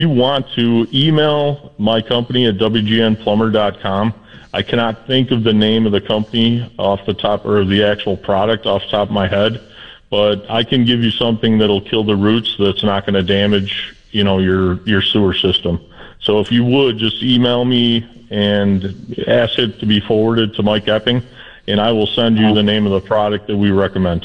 you want to email my company at wgnplumber.com. I cannot think of the name of the company off the top, or the actual product off the top of my head, but I can give you something that'll kill the roots that's not going to damage, your sewer system. So if you would, just email me and ask it to be forwarded to Mike Epping, and I will send you the name of the product that we recommend.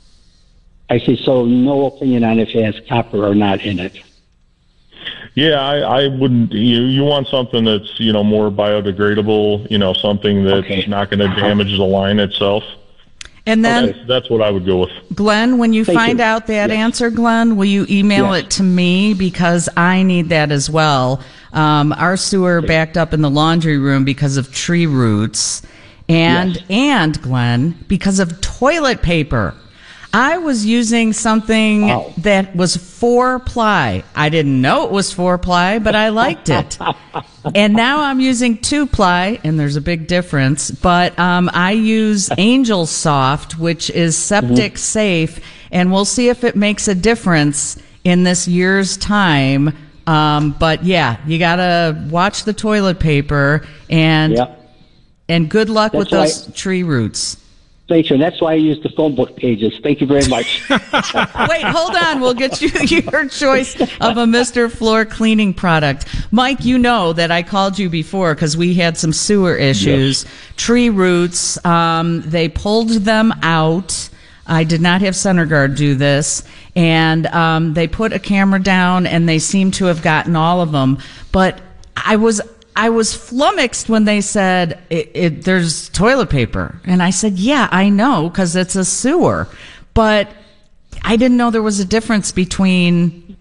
I see. So no opinion on if it has copper or not in it. Yeah, I wouldn't. You want something that's more biodegradable. Something that's not going to damage the line itself. And then that's what I would go with. Glenn, when you find out that answer, Glenn, will you email it to me, because I need that as well. Our sewer backed up in the laundry room because of tree roots, and Glenn, because of toilet paper. I was using something that was 4-ply. I didn't know it was 4-ply, but I liked it. And now I'm using 2-ply, and there's a big difference. But I use Angel Soft, which is septic safe, and we'll see if it makes a difference in this year's time. But yeah, you gotta watch the toilet paper, and good luck with those tree roots. Thank you. And that's why I use the phone book pages. Thank you very much. Wait, hold on. We'll get you your choice of a Mr. Floor cleaning product. Mike, you know that I called you before because we had some sewer issues. Yes. Tree roots, they pulled them out. I did not have CenterGuard do this. And they put a camera down, and they seem to have gotten all of them. But I was flummoxed when they said there's toilet paper. And I said, yeah, I know, because it's a sewer. But I didn't know there was a difference between,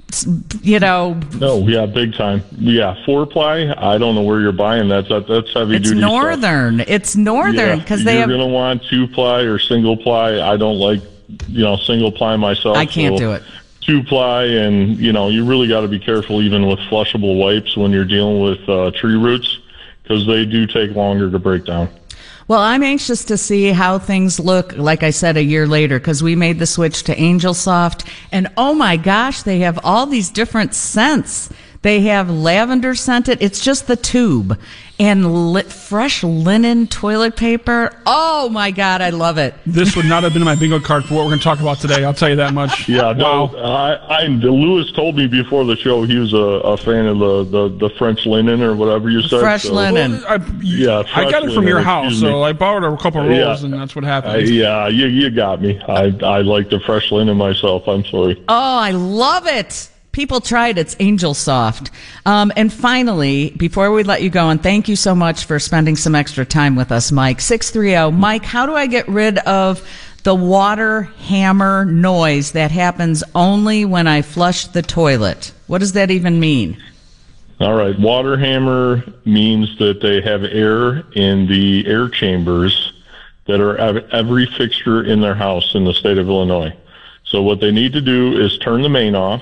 No, yeah, big time. Yeah, 4-ply, I don't know where you're buying that. That's heavy duty Northern. Stuff. It's Northern, because they have... You're going to want 2-ply or single-ply. I don't like, single-ply myself. I can't do it. 2-ply, and you really got to be careful even with flushable wipes when you're dealing with tree roots, because they do take longer to break down. Well, I'm anxious to see how things look, like I said, a year later, because we made the switch to Angel Soft, and oh my gosh, they have all these different scents. They have lavender scented. It's just the tube. And fresh linen toilet paper. Oh, my God, I love it. This would not have been my bingo card for what we're going to talk about today. I'll tell you that much. Yeah, wow. No, Lewis told me before the show he was a fan of the French linen or whatever you said. Fresh linen. Well, I got it from your house, so I borrowed a couple of rolls, and that's what happened. You got me. I like the fresh linen myself. I'm sorry. Oh, I love it. People try it. It's Angel Soft. And finally, before we let you go, and thank you so much for spending some extra time with us, Mike, 630. Mike, how do I get rid of the water hammer noise that happens only when I flush the toilet? What does that even mean? All right. Water hammer means that they have air in the air chambers that are at every fixture in their house in the state of Illinois. So what they need to do is turn the main off,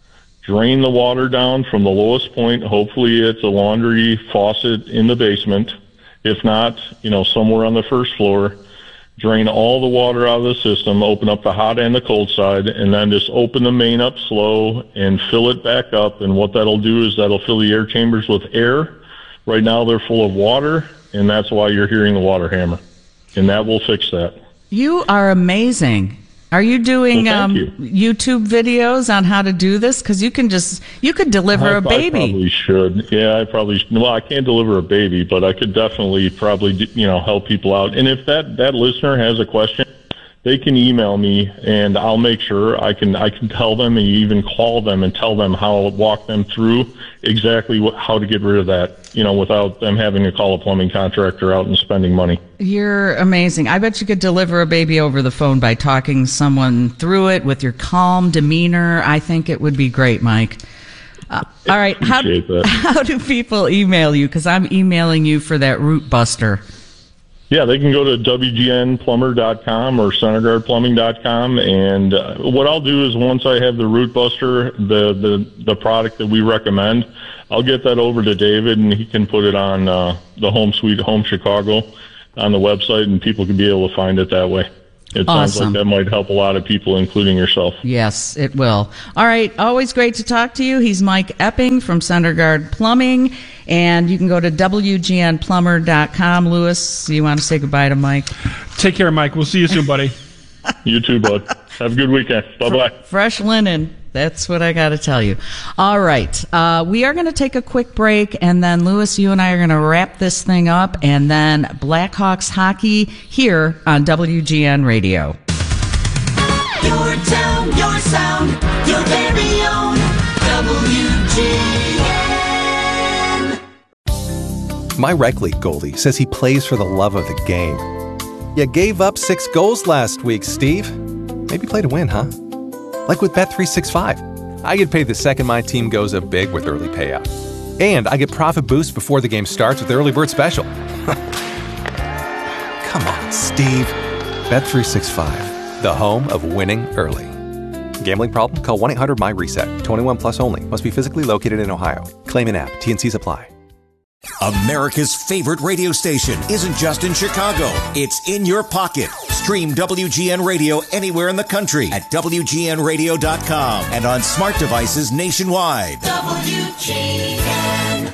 drain the water down from the lowest point. Hopefully it's a laundry faucet in the basement. If not, somewhere on the first floor. Drain all the water out of the system, open up the hot and the cold side, and then just open the main up slow and fill it back up. And what that'll do is that'll fill the air chambers with air. Right now they're full of water, and that's why you're hearing the water hammer. And that will fix that. You are amazing. Are you doing YouTube videos on how to do this? Because you could deliver a baby. I probably should. Yeah, well, I can't deliver a baby, but I could definitely probably, help people out. And if that listener has a question, they can email me, and I'll make sure I can tell them, and even call them and tell them how I'll walk them through exactly how to get rid of that, without them having to call a plumbing contractor out and spending money. You're amazing. I bet you could deliver a baby over the phone by talking someone through it with your calm demeanor. I think it would be great, Mike. All right. How do people email you? Because I'm emailing you for that root buster. Yeah, they can go to wgnplumber.com or centerguardplumbing.com, and what I'll do is once I have the root buster, the product that we recommend, I'll get that over to David, and he can put it on the Home Sweet Home Chicago on the website, and people can be able to find it that way. It sounds like that might help a lot of people, including yourself. Yes, it will. All right. Always great to talk to you. He's Mike Epping from Centerguard Plumbing, and you can go to WGNplumber.com. Lewis, you want to say goodbye to Mike? Take care, Mike. We'll see you soon, buddy. You too, bud. Have a good weekend. Bye-bye. Fresh linen. That's what I got to tell you. All right. We are going to take a quick break, and then, Lewis, you and I are going to wrap this thing up, and then Blackhawks hockey here on WGN Radio. Your town, your sound, your very own WGN. My rec league goalie says he plays for the love of the game. You gave up 6 goals last week, Steve. Maybe play to win, huh? Like with Bet365. I get paid the second my team goes up big with early payout. And I get profit boost before the game starts with the early bird special. Come on, Steve. Bet365, the home of winning early. Gambling problem? Call 1-800-MY-RESET. 21 plus only. Must be physically located in Ohio. Claim in app. T&Cs apply. America's favorite radio station isn't just in Chicago. It's in your pocket. Stream WGN Radio anywhere in the country at WGNradio.com and on smart devices nationwide. WGN.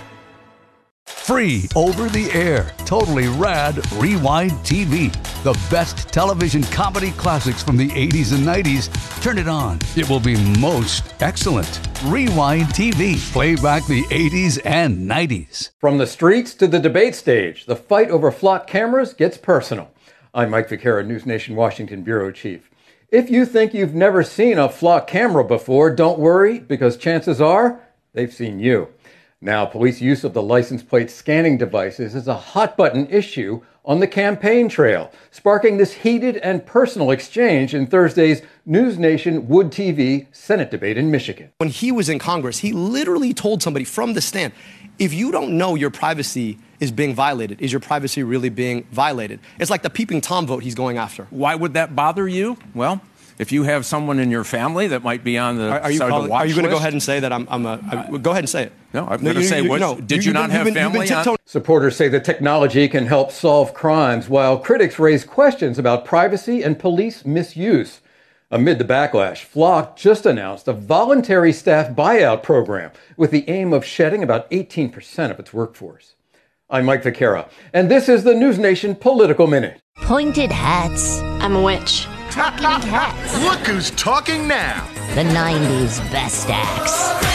Free over the air, totally rad Rewind TV. The best television comedy classics from the 80s and 90s. Turn it on. It will be most excellent. Rewind TV. Play back the 80s and 90s. From the streets to the debate stage, the fight over flock cameras gets personal. I'm Mike Vaquera, News Nation Washington Bureau Chief. If you think you've never seen a flock camera before, don't worry, because chances are they've seen you. Now, police use of the license plate scanning devices is a hot-button issue on the campaign trail, sparking this heated and personal exchange in Thursday's News Nation Wood TV Senate debate in Michigan. When he was in Congress, he literally told somebody from the stand, if you don't know your privacy is being violated, is your privacy really being violated? It's like the peeping Tom vote he's going after. Why would that bother you? Well, if you have someone in your family that might be on the Are you going to go ahead and say that go ahead and say it. No, I'm going to say, did you not have family on? Supporters say the technology can help solve crimes, while critics raise questions about privacy and police misuse. Amid the backlash, Flock just announced a voluntary staff buyout program with the aim of shedding about 18% of its workforce. I'm Mike Vaquera, and this is the News Nation Political Minute. Pointed hats. I'm a witch. Talking hats. Look who's talking now. The 90s best acts.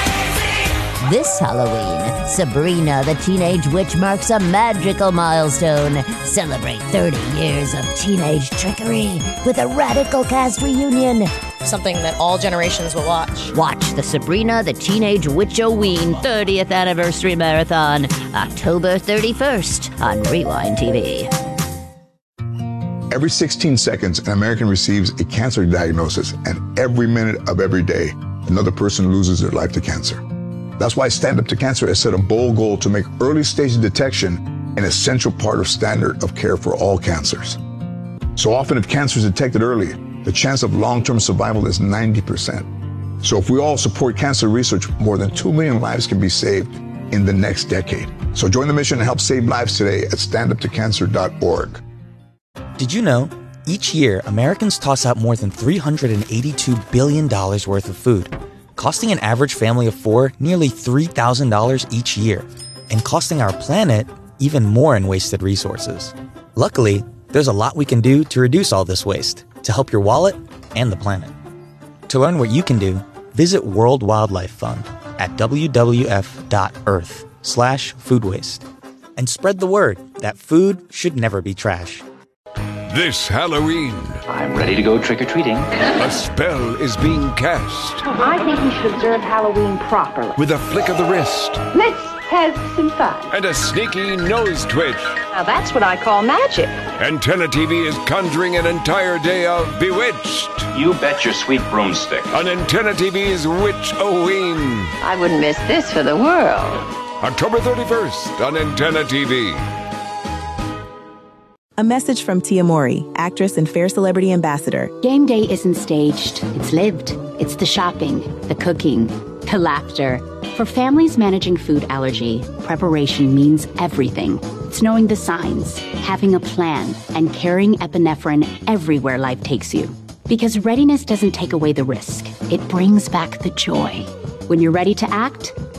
This Halloween, Sabrina the Teenage Witch marks a magical milestone. Celebrate 30 years of teenage trickery with a radical cast reunion. Something that all generations will watch. Watch the Sabrina the Teenage Witch-O-Ween 30th Anniversary Marathon, October 31st on Rewind TV. Every 16 seconds, an American receives a cancer diagnosis, and every minute of every day, another person loses their life to cancer. That's why Stand Up to Cancer has set a bold goal to make early stage detection an essential part of standard of care for all cancers. So often, if cancer is detected early, the chance of long-term survival is 90%. So if we all support cancer research, more than 2 million lives can be saved in the next decade. So join the mission and help save lives today at standuptocancer.org. Did you know, each year, Americans toss out more than $382 billion worth of food, costing an average family of 4 nearly $3,000 each year, and costing our planet even more in wasted resources. Luckily, there's a lot we can do to reduce all this waste, to help your wallet and the planet. To learn what you can do, visit World Wildlife Fund at wwf.earth/food waste. And spread the word that food should never be trash. This Halloween, I'm ready to go trick-or-treating. A spell is being cast. I think we should observe Halloween properly. With a flick of the wrist. Let's have some fun. And a sneaky nose twitch. Now that's what I call magic. Antenna TV is conjuring an entire day of Bewitched. You bet your sweet broomstick. On Antenna TV's Witch-O-Ween. I wouldn't miss this for the world. October 31st on Antenna TV. A message from Tia Mori, actress and Fair Celebrity Ambassador. Game day isn't staged. It's lived. It's the shopping, the cooking, the laughter. For families managing food allergy, preparation means everything. It's knowing the signs, having a plan, and carrying epinephrine everywhere life takes you. Because readiness doesn't take away the risk. It brings back the joy. When you're ready to act,